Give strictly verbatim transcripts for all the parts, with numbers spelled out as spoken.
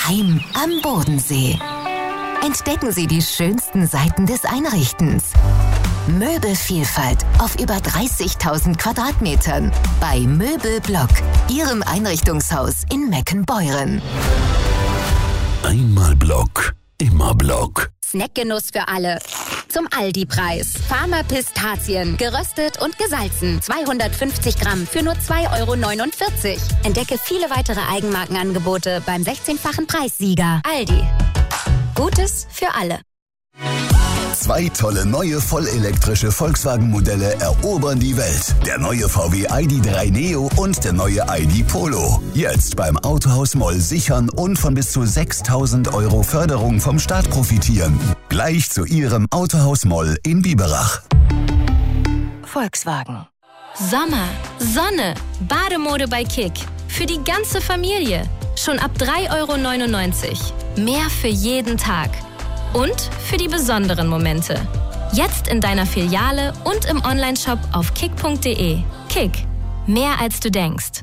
Heim am Bodensee. Entdecken Sie die schönsten Seiten des Einrichtens. Möbelvielfalt auf über dreißigtausend Quadratmetern bei Möbelblock, Ihrem Einrichtungshaus in Meckenbeuren. Einmal Block, immer Block. Snackgenuss für alle. Zum Aldi-Preis. Farmer Pistazien, geröstet und gesalzen. zweihundertfünfzig Gramm für nur zwei Euro neunundvierzig. Entdecke viele weitere Eigenmarkenangebote beim sechzehnfachen Preissieger. Aldi. Gutes für alle. Zwei tolle neue vollelektrische Volkswagen-Modelle erobern die Welt. Der neue V W I D drei Neo und der neue I D Polo. Jetzt beim Autohaus Moll sichern und von bis zu sechstausend Euro Förderung vom Staat profitieren. Gleich zu Ihrem Autohaus Moll in Biberach. Volkswagen. Sommer, Sonne, Bademode bei Kick. Für die ganze Familie. Schon ab drei Euro neunundneunzig. Mehr für jeden Tag. Und für die besonderen Momente. Jetzt in deiner Filiale und im Onlineshop auf kick punkt de. Kick. Mehr als du denkst.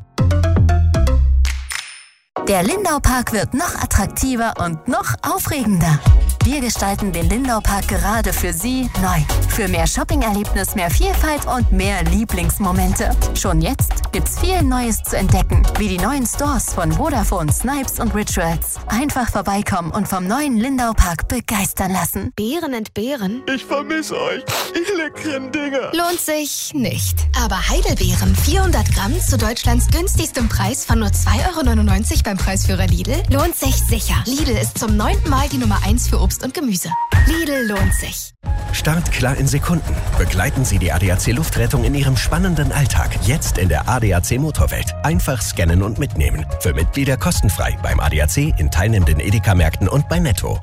Der Lindau-Park wird noch attraktiver und noch aufregender. Wir gestalten den Lindau-Park gerade für Sie neu. Für mehr Shopping-Erlebnis, mehr Vielfalt und mehr Lieblingsmomente. Schon jetzt gibt's viel Neues zu entdecken, wie die neuen Stores von Vodafone, Snipes und Rituals. Einfach vorbeikommen und vom neuen Lindau-Park begeistern lassen. Beeren entbehren? Ich vermisse euch, ihr leckeren Dinger. Lohnt sich nicht. Aber Heidelbeeren, vierhundert Gramm zu Deutschlands günstigstem Preis von nur zwei Euro neunundneunzig beim Preisführer Lidl, lohnt sich sicher. Lidl ist zum neunten Mal die Nummer eins für Obst und Gemüse. Lidl lohnt sich. Start klar in Sekunden. Begleiten Sie die A D A C Luftrettung in Ihrem spannenden Alltag. Jetzt in der A D A C Motorwelt. Einfach scannen und mitnehmen. Für Mitglieder kostenfrei beim A D A C, in teilnehmenden Edeka-Märkten und bei Netto.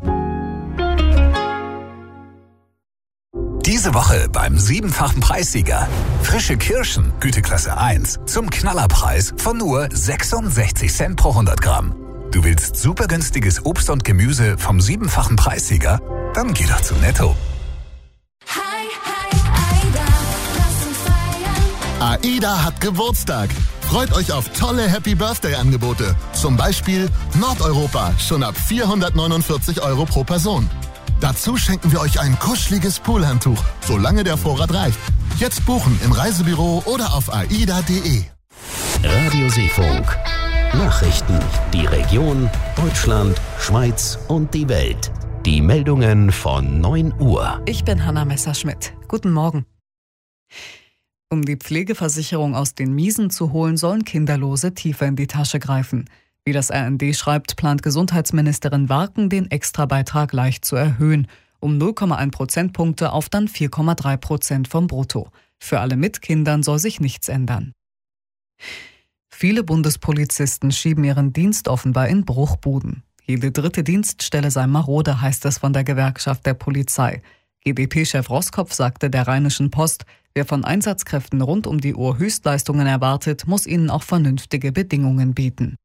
Diese Woche beim siebenfachen Preissieger. Frische Kirschen, Güteklasse eins, zum Knallerpreis von nur sechsundsechzig Cent pro hundert Gramm. Du willst super günstiges Obst und Gemüse vom siebenfachen Preissieger? Dann geh doch zu Netto. Hi, hi, Aida, lass uns feiern. AIDA hat Geburtstag. Freut euch auf tolle Happy Birthday Angebote. Zum Beispiel Nordeuropa, schon ab vierhundertneunundvierzig Euro pro Person. Dazu schenken wir euch ein kuscheliges Poolhandtuch, solange der Vorrat reicht. Jetzt buchen im Reisebüro oder auf aida punkt de. Radio Seefunk. Nachrichten, die Region, Deutschland, Schweiz und die Welt. Die Meldungen von neun Uhr. Ich bin Hanna Messerschmidt. Guten Morgen. Um die Pflegeversicherung aus den Miesen zu holen, sollen Kinderlose tiefer in die Tasche greifen. Wie das R N D schreibt, plant Gesundheitsministerin Warken, den Extrabeitrag leicht zu erhöhen, um null Komma eins Prozentpunkte auf dann vier Komma drei Prozent vom Brutto. Für alle mit Kindern soll sich nichts ändern. Viele Bundespolizisten schieben ihren Dienst offenbar in Bruchbuden. Jede dritte Dienststelle sei marode, heißt es von der Gewerkschaft der Polizei. G B P-Chef Roskopf sagte der Rheinischen Post, wer von Einsatzkräften rund um die Uhr Höchstleistungen erwartet, muss ihnen auch vernünftige Bedingungen bieten.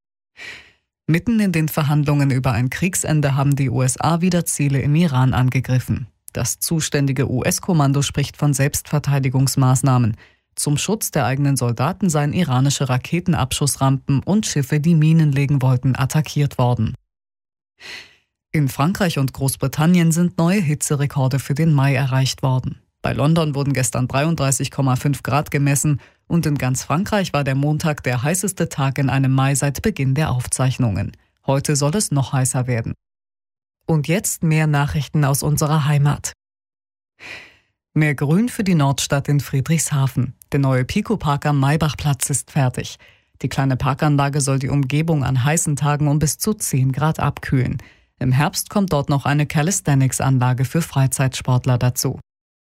Mitten in den Verhandlungen über ein Kriegsende haben die U S A wieder Ziele im Iran angegriffen. Das zuständige U S-Kommando spricht von Selbstverteidigungsmaßnahmen. Zum Schutz der eigenen Soldaten seien iranische Raketenabschussrampen und Schiffe, die Minen legen wollten, attackiert worden. In Frankreich und Großbritannien sind neue Hitzerekorde für den Mai erreicht worden. Bei London wurden gestern dreiunddreißig Komma fünf Grad gemessen und in ganz Frankreich war der Montag der heißeste Tag in einem Mai seit Beginn der Aufzeichnungen. Heute soll es noch heißer werden. Und jetzt mehr Nachrichten aus unserer Heimat. Mehr Grün für die Nordstadt in Friedrichshafen. Der neue Pico-Park am Maybachplatz ist fertig. Die kleine Parkanlage soll die Umgebung an heißen Tagen um bis zu zehn Grad abkühlen. Im Herbst kommt dort noch eine Calisthenics-Anlage für Freizeitsportler dazu.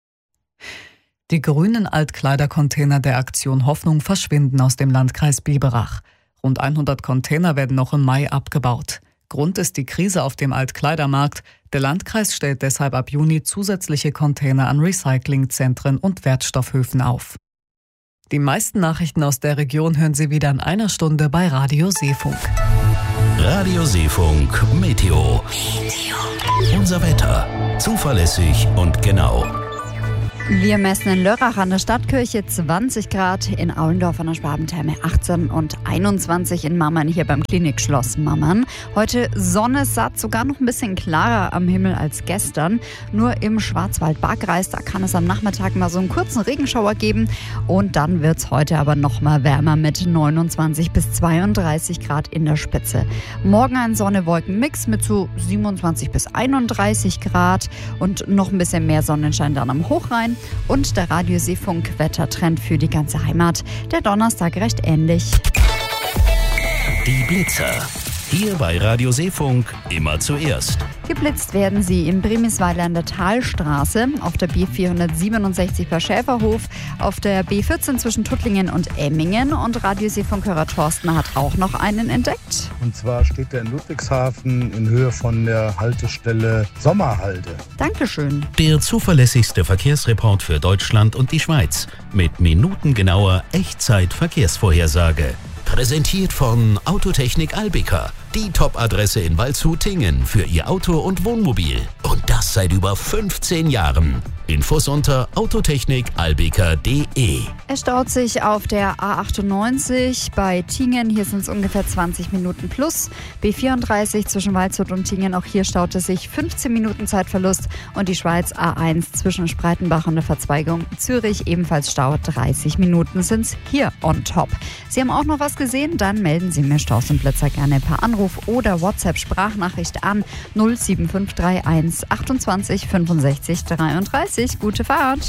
Die grünen Altkleidercontainer der Aktion Hoffnung verschwinden aus dem Landkreis Biberach. Rund hundert Container werden noch im Mai abgebaut. Grund ist die Krise auf dem Altkleidermarkt. Der Landkreis stellt deshalb ab Juni zusätzliche Container an Recyclingzentren und Wertstoffhöfen auf. Die meisten Nachrichten aus der Region hören Sie wieder in einer Stunde bei Radio Seefunk. Radio Seefunk Meteo. Meteo. Unser Wetter. Zuverlässig und genau. Wir messen in Lörrach an der Stadtkirche zwanzig Grad, in Aulendorf an der Schwabentherme achtzehn und einundzwanzig in Mammern, hier beim Klinikschloss Mammern. Heute Sonne satt, sogar noch ein bisschen klarer am Himmel als gestern. Nur im Schwarzwald-Baar-Kreis, da kann es am Nachmittag mal so einen kurzen Regenschauer geben. Und dann wird es heute aber noch mal wärmer mit neunundzwanzig bis zweiunddreißig Grad in der Spitze. Morgen ein Sonne-Wolken-Mix mit so siebenundzwanzig bis einunddreißig Grad und noch ein bisschen mehr Sonnenschein dann am Hochrhein. Und der Radio-Seefunk-Wettertrend für die ganze Heimat. Der Donnerstag recht ähnlich. Die Blitzer. Hier bei Radio Seefunk immer zuerst. Geblitzt werden sie in Brimisweiler an der Talstraße, auf der B vierhundertsiebenundsechzig bei Schäferhof, auf der B vierzehn zwischen Tuttlingen und Emmingen. Und Radio Seefunk-Hörer Thorsten hat auch noch einen entdeckt. Und zwar steht er in Ludwigshafen in Höhe von der Haltestelle Sommerhalde. Dankeschön. Der zuverlässigste Verkehrsreport für Deutschland und die Schweiz mit minutengenauer Echtzeit-Verkehrsvorhersage. Präsentiert von Autotechnik Albika, die Top-Adresse in Waldshut-Tingen für Ihr Auto und Wohnmobil. Und das seit über fünfzehn Jahren. Infos unter autotechnik albika punkt de. Es staut sich auf der A achtundneunzig bei Tingen. Hier sind es ungefähr zwanzig Minuten plus. B vierunddreißig zwischen Waldshut und Tingen. Auch hier staut es sich fünfzehn Minuten Zeitverlust. Und die Schweiz A eins zwischen Spreitenbach und der Verzweigung Zürich ebenfalls Stau. dreißig Minuten sind es hier on top. Sie haben auch noch was gesehen? Dann melden Sie mir Staus und Blitzer gerne per Anruf oder WhatsApp-Sprachnachricht an null sieben fünf drei eins achtundzwanzig fünfundsechzig dreiunddreißig. Gute Fahrt!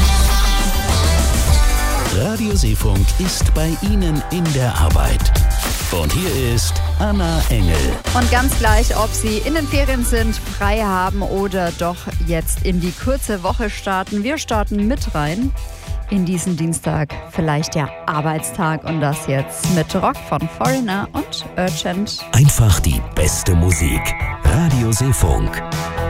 Radio Seefunk ist bei Ihnen in der Arbeit. Und hier ist Anna Engel. Und ganz gleich, ob Sie in den Ferien sind, frei haben oder doch jetzt in die kurze Woche starten. Wir starten mit rein in diesen Dienstag, vielleicht ja Arbeitstag, und das jetzt mit Rock von Foreigner und Urgent. Einfach die beste Musik. Radio Seefunk.